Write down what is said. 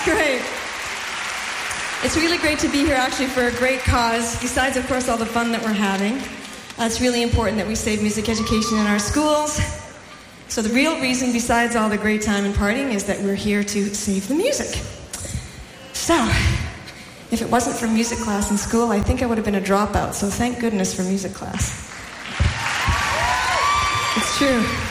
Great. It's really great to be here actually for a great cause, besides, of course, all the fun that we're having. It's really important that we save music education in our schools. So the real reason, besides all the great time and partying, is that we're here to save the music. So, if it wasn't for music class in school, I think I would have been a dropout, so thank goodness for music class. It's true.